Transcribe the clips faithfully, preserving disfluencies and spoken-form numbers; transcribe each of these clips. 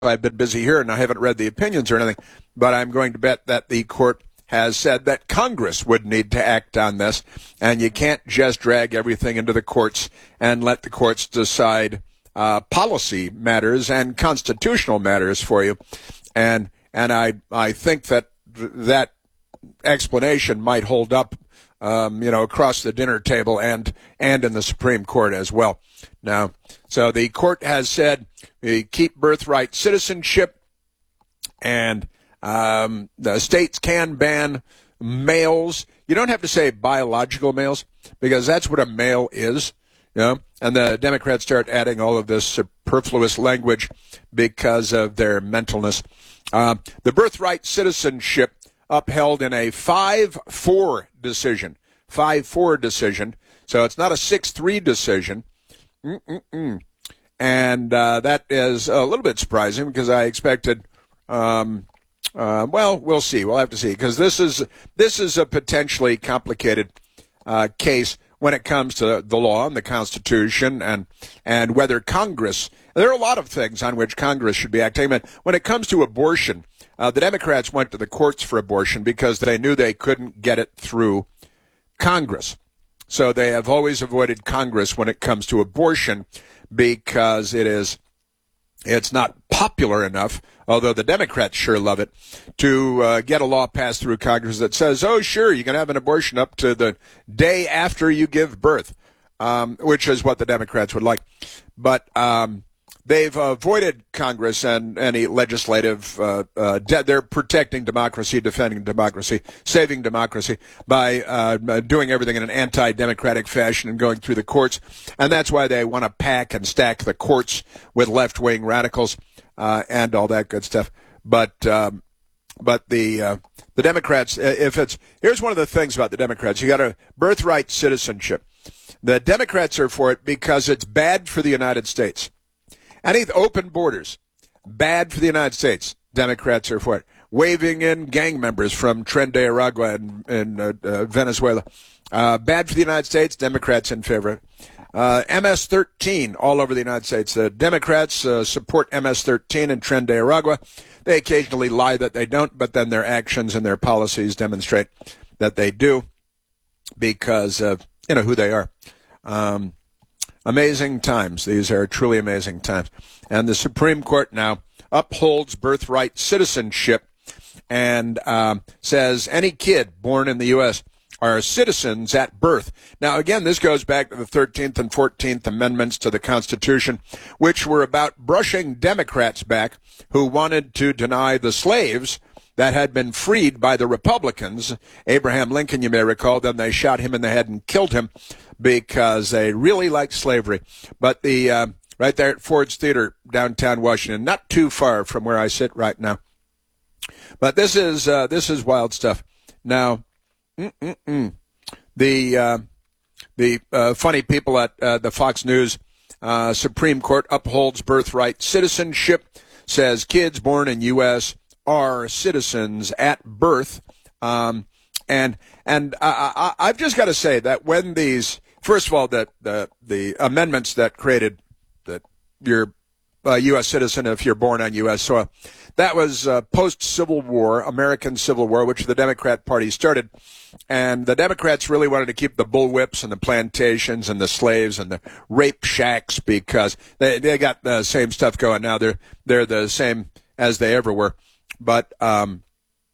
I've been busy here and I haven't read the opinions or anything, but I'm going to bet that the court has said that Congress would need to act on this, and you can't just drag everything into the courts and let the courts decide uh, policy matters and constitutional matters for you. And and I I think that th- that explanation might hold up, um, you know, across the dinner table and and in the Supreme Court as well. Now, so the court has said we keep birthright citizenship, and um, the states can ban males. You don't have to say biological males, because that's what a male is, you know. And the Democrats start adding all of this superfluous language because of their mentalness. Uh, the birthright citizenship upheld in a five four decision. five four decision. So it's not a six three decision. Mm-mm-mm. And uh, that is a little bit surprising, because I expected, um, uh, well, we'll see. We'll have to see, because this is this is a potentially complicated uh, case when it comes to the law and the Constitution, and and whether Congress. There are a lot of things on which Congress should be acting. But when it comes to abortion, uh, the Democrats went to the courts for abortion because they knew they couldn't get it through Congress. So they have always avoided Congress when it comes to abortion, because it is, it's not popular enough, although the Democrats sure love it, to uh, get a law passed through Congress that says, oh, sure, you can have an abortion up to the day after you give birth, um, which is what the Democrats would like. But um, they've avoided Congress and any legislative, uh, uh, de- they're protecting democracy, defending democracy, saving democracy by uh, doing everything in an anti-democratic fashion and going through the courts. And that's why they want to pack and stack the courts with left-wing radicals uh, and all that good stuff. But um, but the uh, the Democrats, if it's, here's one of the things about the Democrats. You got a birthright citizenship. The Democrats are for it because it's bad for the United States. Any open borders, bad for the United States. Democrats are for it. Waving in gang members from Tren de Aragua in, in uh, uh, Venezuela, uh, bad for the United States. Democrats in favor of it. Uh, M S thirteen all over the United States. The Democrats uh, support M S thirteen in Tren de Aragua. They occasionally lie that they don't, but then their actions and their policies demonstrate that they do, because of, you know, who they are. Um, Amazing times. These are truly amazing times. And the Supreme Court now upholds birthright citizenship and um, says any kid born in the U S are citizens at birth. Now, again, this goes back to the thirteenth and fourteenth Amendments to the Constitution, which were about brushing Democrats back who wanted to deny the slaves that had been freed by the Republicans. Abraham Lincoln, you may recall, then they shot him in the head and killed him because they really liked slavery. But the uh, right there at Ford's Theater, downtown Washington, not too far from where I sit right now. But this is uh, this is wild stuff. Now, mm-mm-mm. the uh, the uh, funny people at uh, the Fox News uh, Supreme Court upholds birthright citizenship, says kids born in U S are citizens at birth. Um, and and I, I, I've just got to say that when these, first of all, that the the amendments that created that you're a U S citizen if you're born on U S soil, that was uh, post-Civil War, American Civil War, which the Democrat Party started. And the Democrats really wanted to keep the bullwhips and the plantations and the slaves and the rape shacks, because they they got the same stuff going now. They're they're the same as they ever were. But um,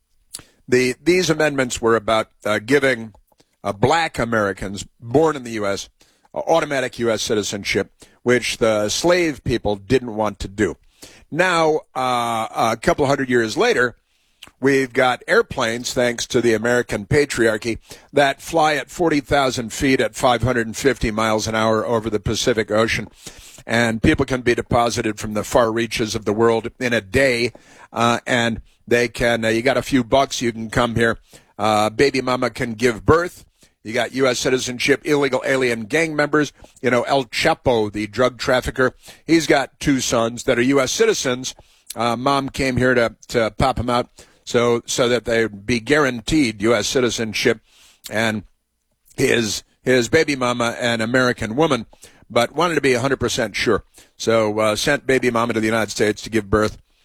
the these amendments were about uh, giving uh, black Americans born in the U S uh, automatic U S citizenship, which the slave people didn't want to do. Now, uh, a couple hundred years later, we've got airplanes, thanks to the American patriarchy, that fly at forty thousand feet at five hundred fifty miles an hour over the Pacific Ocean. And people can be deposited from the far reaches of the world in a day, uh, and they can, uh, you got a few bucks, you can come here. Uh, baby mama can give birth. You got U S citizenship, illegal alien gang members. You know, El Chapo, the drug trafficker, he's got two sons that are U S citizens. Uh, mom came here to, to pop them out so so that they'd be guaranteed U S citizenship. And his his baby mama, an American woman, but wanted to be one hundred percent sure. So uh, sent baby mama to the United States to give birth.